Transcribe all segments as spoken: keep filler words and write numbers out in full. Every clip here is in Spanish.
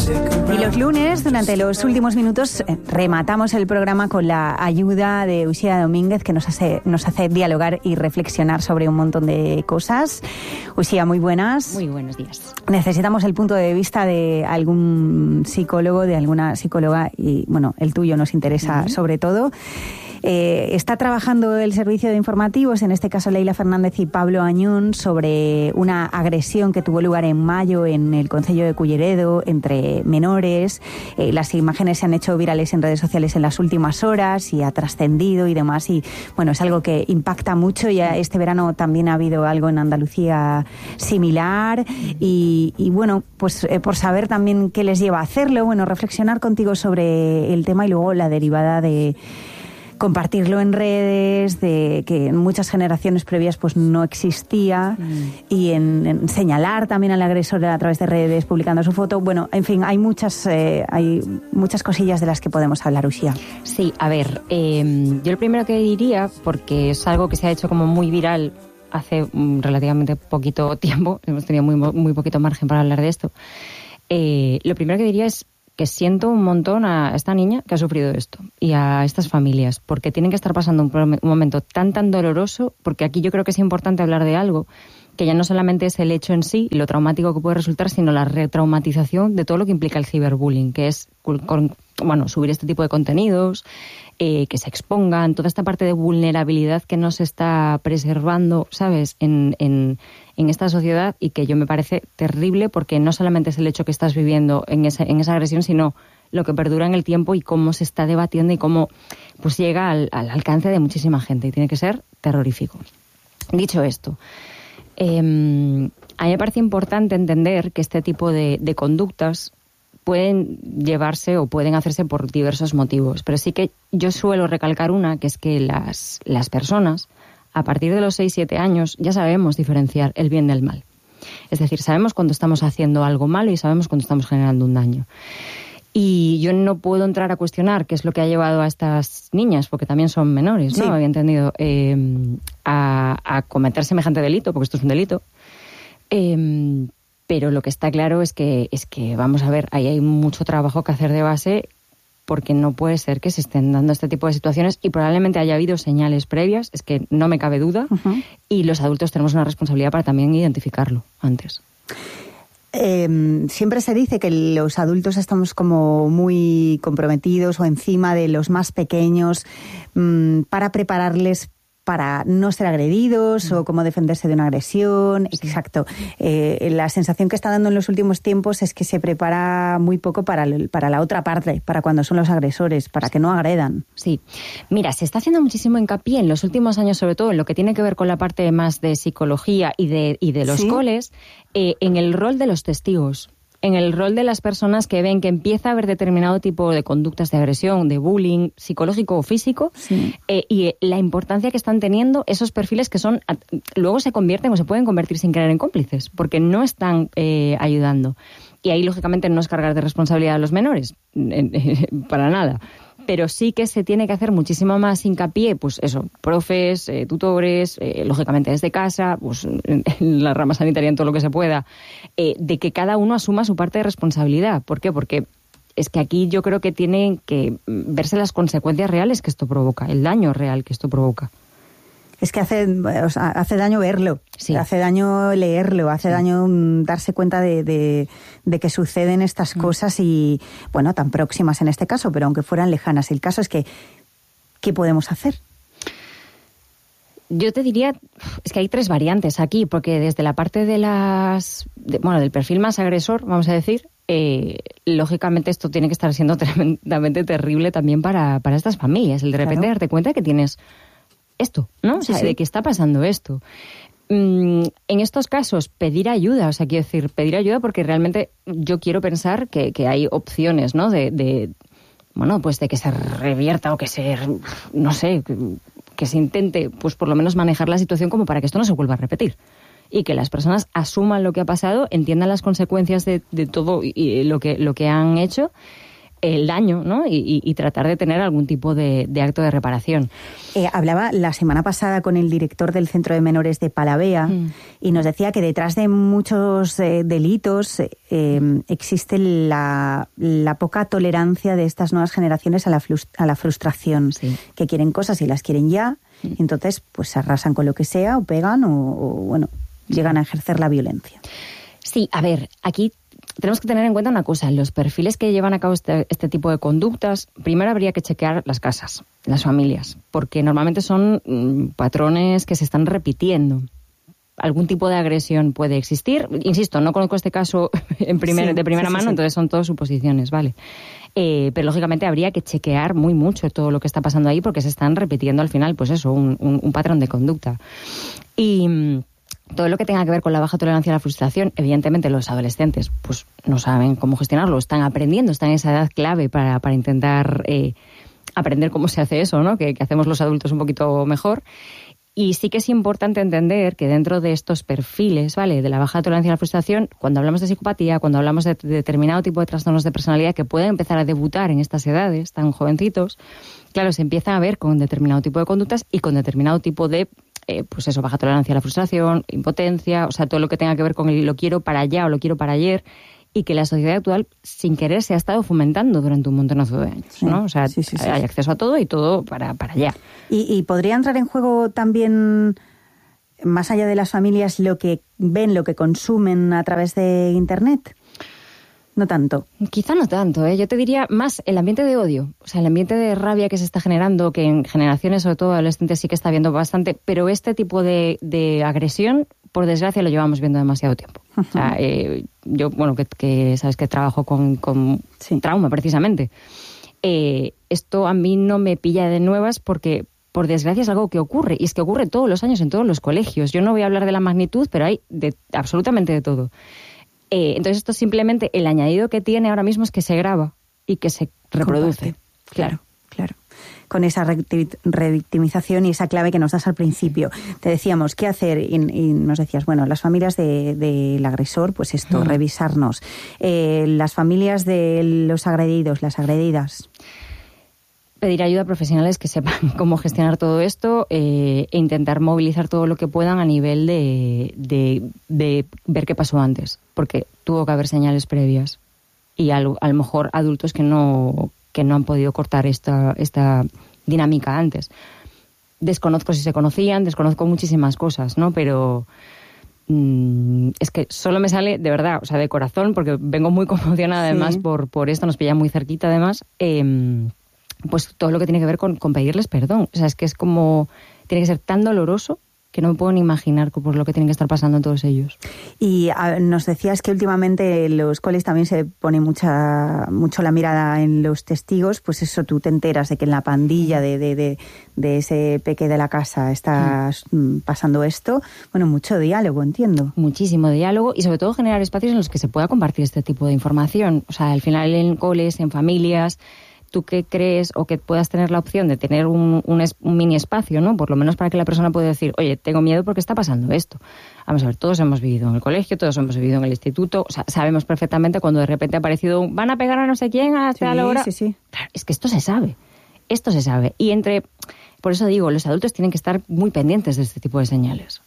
Y los lunes, durante los últimos minutos, eh, rematamos el programa con la ayuda de Uxía Domínguez, que nos hace, nos hace dialogar y reflexionar sobre un montón de cosas. Uxía, muy buenas. Muy buenos días. Necesitamos el punto de vista de algún psicólogo, de alguna psicóloga, y bueno, el tuyo nos interesa uh-huh. sobre todo. Eh, está trabajando el servicio de informativos, en este caso Leila Fernández y Pablo Añún, sobre una agresión que tuvo lugar en mayo en el concello de Culleredo entre menores. Eh, las imágenes se han hecho virales en redes sociales en las últimas horas y ha trascendido y demás, y bueno, es algo que impacta mucho. Ya este verano también ha habido algo en Andalucía similar y, y bueno, pues eh, por saber también qué les lleva a hacerlo, bueno, reflexionar contigo sobre el tema y luego la derivada de compartirlo en redes, de que en muchas generaciones previas pues no existía, mm. y en, en señalar también al agresor a través de redes, publicando su foto. Bueno, en fin, hay muchas eh, hay muchas cosillas de las que podemos hablar, Uxía. Sí, a ver, eh, yo lo primero que diría, porque es algo que se ha hecho como muy viral hace um, relativamente poquito tiempo, hemos tenido muy, muy poquito margen para hablar de esto, eh, lo primero que diría es que siento un montón a esta niña que ha sufrido esto y a estas familias, porque tienen que estar pasando un, un momento tan, tan doloroso, porque aquí yo creo que es importante hablar de algo que ya no solamente es el hecho en sí y lo traumático que puede resultar, sino la retraumatización de todo lo que implica el ciberbullying, que es con, bueno, subir este tipo de contenidos, eh, que se expongan, toda esta parte de vulnerabilidad que no se está preservando, ¿sabes?, en, en, en esta sociedad, y que yo me parece terrible, porque no solamente es el hecho que estás viviendo en esa, en esa agresión, sino lo que perdura en el tiempo y cómo se está debatiendo y cómo pues llega al, al alcance de muchísima gente, y tiene que ser terrorífico. Dicho esto, eh, a mí me parece importante entender que este tipo de, de conductas pueden llevarse o pueden hacerse por diversos motivos, pero sí que yo suelo recalcar una, que es que las, las personas, a partir de los seis siete años, ya sabemos diferenciar el bien del mal. Es decir, sabemos cuando estamos haciendo algo malo y sabemos cuando estamos generando un daño. Y yo no puedo entrar a cuestionar qué es lo que ha llevado a estas niñas, porque también son menores, ¿no? Sí. Había entendido, eh, a, a cometer semejante delito, porque esto es un delito. Eh, pero lo que está claro es que, es que, vamos a ver, ahí hay mucho trabajo que hacer de base, porque no puede ser que se estén dando este tipo de situaciones y probablemente haya habido señales previas, es que no me cabe duda, uh-huh. y los adultos tenemos una responsabilidad para también identificarlo antes. Eh, siempre se dice que los adultos estamos como muy comprometidos o encima de los más pequeños mmm, para prepararles para no ser agredidos, o cómo defenderse de una agresión. Sí. Exacto. Eh, la sensación que está dando en los últimos tiempos es que se prepara muy poco para, el, para la otra parte, para cuando son los agresores, para que no agredan. Sí. Mira, se está haciendo muchísimo hincapié en los últimos años, sobre todo en lo que tiene que ver con la parte más de psicología y de, y de los ¿Sí? coles, eh, en el rol de los testigos. En el rol de las personas que ven que empieza a haber determinado tipo de conductas de agresión, de bullying psicológico o físico, sí. eh, y la importancia que están teniendo esos perfiles que son luego se convierten o se pueden convertir sin querer en cómplices, porque no están eh, ayudando. Y ahí, lógicamente, no es cargar de responsabilidad a los menores, para nada. Pero sí que se tiene que hacer muchísimo más hincapié, pues eso, profes, eh, tutores, eh, lógicamente desde casa, pues en, en la rama sanitaria, en todo lo que se pueda, eh, de que cada uno asuma su parte de responsabilidad. ¿Por qué? Porque es que aquí yo creo que tienen que verse las consecuencias reales que esto provoca, el daño real que esto provoca. Es que hace, o sea, hace daño verlo, sí. hace daño leerlo, hace sí. daño darse cuenta de, de, de que suceden estas mm. cosas y, bueno, tan próximas en este caso, pero aunque fueran lejanas. El caso es que, ¿qué podemos hacer? Yo te diría, es que hay tres variantes aquí, porque desde la parte de las, de, bueno, del perfil más agresor, vamos a decir, eh, lógicamente esto tiene que estar siendo tremendamente terrible también para, para estas familias, el de repente claro. darte cuenta que tienes esto, ¿no? O sea, sí, sí. de que está pasando esto. Mm, en estos casos, pedir ayuda, o sea, quiero decir, pedir ayuda porque realmente yo quiero pensar que, que hay opciones, ¿no? De, de, bueno, pues de que se revierta o que se, no sé, que, que se intente, pues por lo menos manejar la situación como para que esto no se vuelva a repetir. Y que las personas asuman lo que ha pasado, entiendan las consecuencias de, de todo y lo que, lo que han hecho, el daño, ¿no? Y, y, y tratar de tener algún tipo de, de acto de reparación. Eh, hablaba la semana pasada con el director del Centro de Menores de Palavea mm. y nos decía que detrás de muchos eh, delitos eh, existe la, la poca tolerancia de estas nuevas generaciones a la, frust- a la frustración, sí. que quieren cosas y las quieren ya, mm. y entonces pues se arrasan con lo que sea o pegan o, o bueno, llegan a ejercer la violencia. Sí, a ver, aquí tenemos que tener en cuenta una cosa. Los perfiles que llevan a cabo este, este tipo de conductas, primero habría que chequear las casas, las familias, porque normalmente son mmm, patrones que se están repitiendo. Algún tipo de agresión puede existir. Insisto, no conozco este caso en primer, sí, de primera sí, sí, mano, sí. Entonces son todas suposiciones, ¿vale? Eh, pero lógicamente habría que chequear muy mucho todo lo que está pasando ahí, porque se están repitiendo al final, pues eso, un, un, un patrón de conducta. Y todo lo que tenga que ver con la baja tolerancia a la frustración, evidentemente los adolescentes pues no saben cómo gestionarlo, están aprendiendo, están en esa edad clave para, para intentar eh, aprender cómo se hace eso, ¿no? Que, que hacemos los adultos un poquito mejor. Y sí que es importante entender que dentro de estos perfiles, ¿vale?, de la baja tolerancia a la frustración, cuando hablamos de psicopatía, cuando hablamos de, de determinado tipo de trastornos de personalidad que pueden empezar a debutar en estas edades tan jovencitos, claro, se empiezan a ver con determinado tipo de conductas y con determinado tipo de Eh, pues eso, baja tolerancia a la frustración, impotencia, o sea, todo lo que tenga que ver con el lo quiero para allá o lo quiero para ayer, y que la sociedad actual, sin querer, se ha estado fomentando durante un montonazo de años, sí, ¿no? O sea, sí, sí, sí, hay sí. acceso a todo y todo para, para allá. ¿Y, y podría entrar en juego también, más allá de las familias, lo que ven, lo que consumen a través de Internet? No tanto. Quizá no tanto, ¿eh? Yo te diría más el ambiente de odio, o sea, el ambiente de rabia que se está generando, que en generaciones, sobre todo adolescentes, sí que está viendo bastante, pero este tipo de, de agresión, por desgracia, lo llevamos viendo demasiado tiempo. Uh-huh. O sea, eh, yo, bueno, que, que sabes que trabajo con, con sí. trauma, precisamente. Eh, esto a mí no me pilla de nuevas porque, por desgracia, es algo que ocurre, y es que ocurre todos los años en todos los colegios. Yo no voy a hablar de la magnitud, pero hay de absolutamente de todo. Eh, entonces esto simplemente, el añadido que tiene ahora mismo es que se graba y que se reproduce. Comparte. Claro, claro. Con esa revictimización y esa clave que nos das al principio. Te decíamos, ¿qué hacer? Y, y nos decías, bueno, las familias del de, de agresor, pues esto, mm. revisarnos. Eh, las familias de los agredidos, las agredidas. Pedir ayuda a profesionales que sepan cómo gestionar todo esto eh, e intentar movilizar todo lo que puedan a nivel de, de, de ver qué pasó antes, porque tuvo que haber señales previas y a lo, a lo mejor adultos que no, que no han podido cortar esta, esta dinámica antes. Desconozco si se conocían, desconozco muchísimas cosas, ¿no? Pero mmm, es que solo me sale, de verdad, o sea, de corazón, porque vengo muy conmocionada además sí. por, por esto, nos pilla muy cerquita además, eh, pues todo lo que tiene que ver con, con pedirles perdón. O sea, es que es como, tiene que ser tan doloroso que no me puedo ni imaginar por lo que tienen que estar pasando todos ellos. Y a, nos decías que últimamente en los coles también se pone mucha mucho la mirada en los testigos, pues eso, tú te enteras de que en la pandilla de, de, de, de ese peque de la casa está mm. pasando esto. Bueno, mucho diálogo, entiendo. Muchísimo diálogo y sobre todo generar espacios en los que se pueda compartir este tipo de información. O sea, al final en coles, en familias, tú que crees o que puedas tener la opción de tener un, un, es, un mini espacio, ¿no? Por lo menos para que la persona pueda decir, oye, tengo miedo porque está pasando esto. Vamos a ver, todos hemos vivido en el colegio, todos hemos vivido en el instituto, o sea, sabemos perfectamente cuando de repente ha aparecido un, van a pegar a no sé quién a tal hora. Sí, sí. Claro, es que esto se sabe, esto se sabe. Y entre, por eso digo, los adultos tienen que estar muy pendientes de este tipo de señales.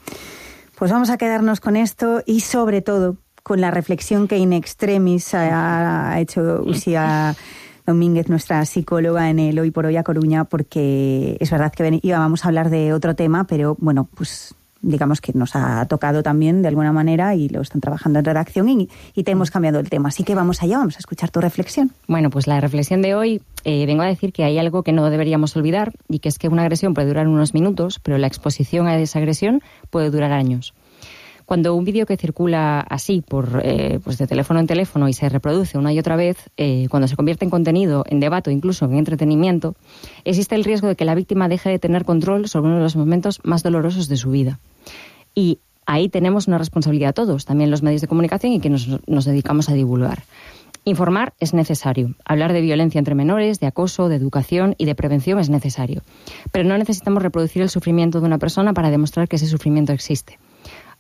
Pues vamos a quedarnos con esto y sobre todo con la reflexión que in extremis ha, ha hecho Uxía Domínguez, nuestra psicóloga en el Hoy por Hoy a Coruña, porque es verdad que íbamos a hablar de otro tema, pero bueno, pues digamos que nos ha tocado también de alguna manera y lo están trabajando en redacción y, y te hemos cambiado el tema. Así que vamos allá, vamos a escuchar tu reflexión. Bueno, pues la reflexión de hoy, eh, vengo a decir que hay algo que no deberíamos olvidar y que es que una agresión puede durar unos minutos, pero la exposición a esa agresión puede durar años. Cuando un vídeo que circula así, por eh, pues de teléfono en teléfono y se reproduce una y otra vez, eh, cuando se convierte en contenido, en debate o incluso en entretenimiento, existe el riesgo de que la víctima deje de tener control sobre uno de los momentos más dolorosos de su vida. Y ahí tenemos una responsabilidad todos, también los medios de comunicación y que nos, nos dedicamos a divulgar. Informar es necesario. Hablar de violencia entre menores, de acoso, de educación y de prevención es necesario. Pero no necesitamos reproducir el sufrimiento de una persona para demostrar que ese sufrimiento existe.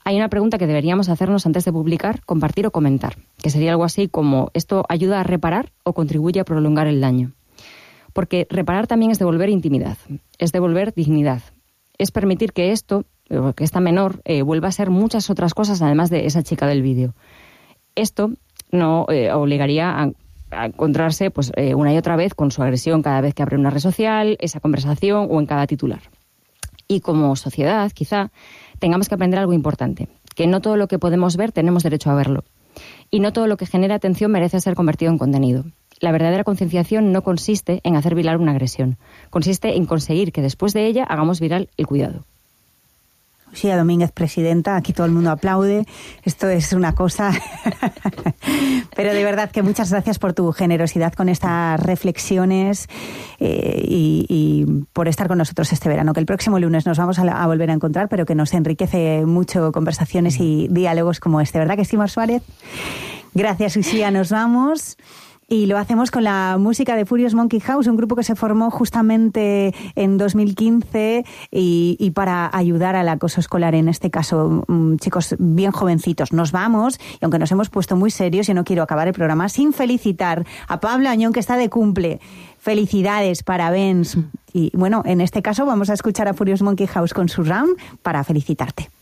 hay una pregunta que deberíamos hacernos antes de publicar, compartir o comentar, que sería algo así como: ¿esto ayuda a reparar o contribuye a prolongar el daño? Porque reparar también es devolver intimidad, es devolver dignidad, es permitir que esto, que esta menor, eh, vuelva a ser muchas otras cosas además de esa chica del vídeo. Esto no eh, obligaría a, a encontrarse pues, eh, una y otra vez con su agresión cada vez que abre una red social, esa conversación o en cada titular. Y como sociedad, quizá, tengamos que aprender algo importante, que no todo lo que podemos ver tenemos derecho a verlo. Y no todo lo que genera atención merece ser convertido en contenido. La verdadera concienciación no consiste en hacer viral una agresión, consiste en conseguir que después de ella hagamos viral el cuidado. Lucía Domínguez, presidenta, aquí todo el mundo aplaude, esto es una cosa, pero de verdad que muchas gracias por tu generosidad con estas reflexiones eh, y, y por estar con nosotros este verano, que el próximo lunes nos vamos a, la, a volver a encontrar, pero que nos enriquece mucho conversaciones y diálogos como este, ¿verdad que sí, Mar Suárez? Gracias, Lucía, nos vamos. Y lo hacemos con la música de Furious Monkey House, un grupo que se formó justamente en dos mil quince y, y para ayudar al acoso escolar, en este caso, um, chicos bien jovencitos. Nos vamos, y aunque nos hemos puesto muy serios, yo no quiero acabar el programa sin felicitar a Pablo Añón, que está de cumple. Felicidades, parabéns. Y bueno, en este caso vamos a escuchar a Furious Monkey House con su round para felicitarte.